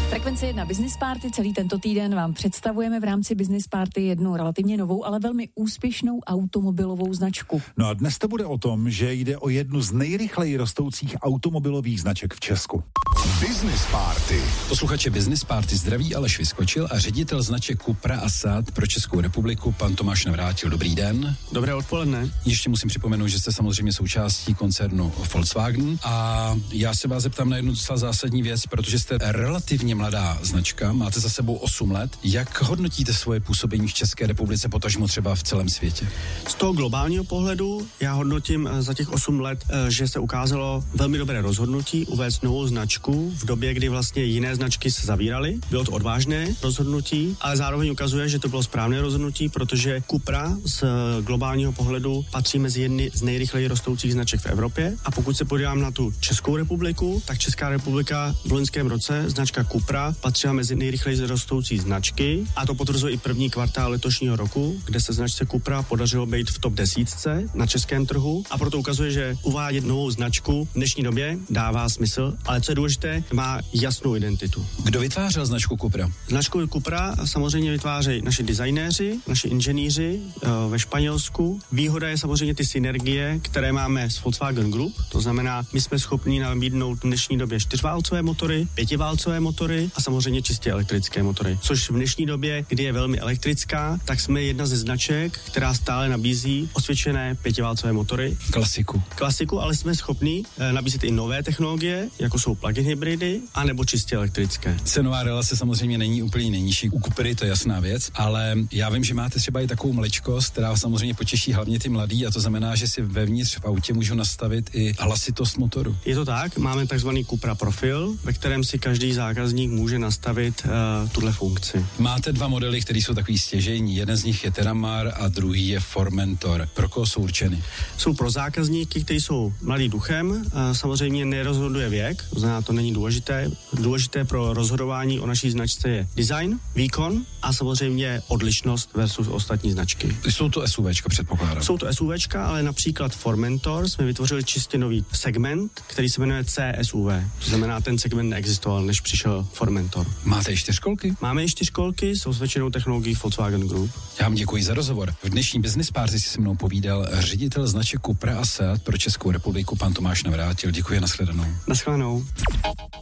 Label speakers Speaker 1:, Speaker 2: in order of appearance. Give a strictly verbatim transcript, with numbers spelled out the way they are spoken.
Speaker 1: Frekvence jedna Business Party. Celý tento týden vám představujeme v rámci Business Party jednu relativně novou, ale velmi úspěšnou automobilovou značku.
Speaker 2: No a dnes to bude o tom, že jde o jednu z nejrychleji rostoucích automobilových značek v Česku.
Speaker 3: Business Party.
Speaker 4: Posluchače Business Party zdraví Aleš Vyskočil a ředitel značek Cupra a Seat pro Českou republiku pan Tomáš Navrátil. Dobrý den.
Speaker 5: Dobré odpoledne.
Speaker 4: Ještě musím připomenout, že jste samozřejmě součástí koncernu Volkswagen a já se vás zeptám na jednu docela zásadní věc, protože jste relativně mladá značka, máte za sebou osm let. Jak hodnotíte svoje působení v České republice, potažmo třeba v celém světě?
Speaker 5: Z toho globálního pohledu já hodnotím za těch osm let, že se ukázalo velmi dobré rozhodnutí uvést novou značku v době, kdy vlastně jiné značky se zavíraly. Bylo to odvážné rozhodnutí, ale zároveň ukazuje, že to bylo správné rozhodnutí, protože Cupra z globálního pohledu patří mezi jedny z nejrychleji rostoucích značek v Evropě. A pokud se podívám na tu Českou republiku, tak Česká republika v loňském roce značka Cupra patřila mezi nejrychleji rostoucí značky a to potvrzuje i první kvartál letošního roku, kde se značce Cupra podařilo být v top desítce na českém trhu a proto ukazuje, že uvádět novou značku v dnešní době dává smysl, ale co je důležité, má jasnou identitu.
Speaker 4: Kdo vytvářel značku Cupra?
Speaker 5: Značku Cupra samozřejmě vytvářejí naši designéři, naši inženýři ve Španělsku. Výhoda je samozřejmě ty synergie, které máme s Volkswagen Group, to znamená, my jsme schopni nabídnout v dnešní době čtyřválcové motory, pětiválcové motory a samozřejmě čistě elektrické motory. Což v dnešní době, kdy je velmi elektrická, tak jsme jedna ze značek, která stále nabízí osvědčené pětiválcové motory.
Speaker 4: Klasiku.
Speaker 5: Klasiku, ale jsme schopni e, nabízet i nové technologie, jako jsou plug-in hybridy, anebo čistě elektrické.
Speaker 4: Cenová relace samozřejmě není úplně nejnižší. U Cupry to je jasná věc, ale já vím, že máte třeba i takovou maličkost, která samozřejmě potěší hlavně ty mladý, a to znamená, že si vevnitř v autě můžu nastavit i hlasitost motoru.
Speaker 5: Je to tak, máme takzvaný Cupra profil, ve kterém si každý zákazník může nastavit uh, tuhle funkci.
Speaker 4: Máte dva modely, které jsou takový stěžejní. Jeden z nich je Terramar a druhý je Formentor. Pro koho jsou určeny?
Speaker 5: Jsou pro zákazníky, kteří jsou mladý duchem. Uh, samozřejmě nerozhoduje věk, to znamená, to není důležité. Důležité pro rozhodování o naší značce je design, výkon a samozřejmě odlišnost versus ostatní značky.
Speaker 4: Jsou to SUVčka, předpokládám.
Speaker 5: Jsou to SUVčka, ale například Formentor jsme vytvořili čistě nový segment, který se jmenuje C S U V. To znamená, ten segment neexistoval, než přišel Formentor.
Speaker 4: Máte i čtyřkolky?
Speaker 5: Máme i čtyřkolky s osvědčenou technologií Volkswagen Group.
Speaker 4: Já vám děkuji za rozhovor. V dnešní Business Party si se mnou povídal ředitel značek Cupra a Seat pro Českou republiku pan Tomáš Navrátil. Děkuji, nashledanou.
Speaker 5: Nashledanou.